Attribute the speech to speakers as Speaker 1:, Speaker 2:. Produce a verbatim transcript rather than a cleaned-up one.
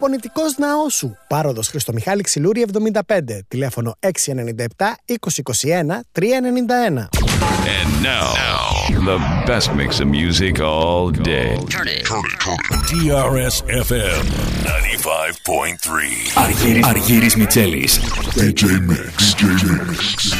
Speaker 1: Προπονητικός ναός σου. Πάροδος Χριστομιχάλη Ξυλούρη εβδομήντα πέντε. Τηλέφωνο έξι εννιά επτά είκοσι είκοσι ένα τρία εννιά ένα.
Speaker 2: And now, now, the best mix of music all day. Turn it. Turn it, turn it.
Speaker 3: τι αρ ες εφ εμ ninety-five point three. Αργύρης Μιτσέλης.
Speaker 4: ντι τζέι Mix. ντι τζέι Mix.